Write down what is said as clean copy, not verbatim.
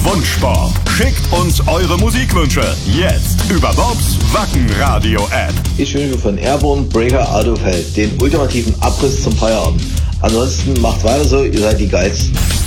Wunschsport. Schickt uns eure Musikwünsche jetzt über Bobs Wacken-Radio-App. Ich wünsche von Airborne Breaker Autofeld den ultimativen Abriss zum Feierabend. Ansonsten macht weiter so, ihr seid die Geilsten.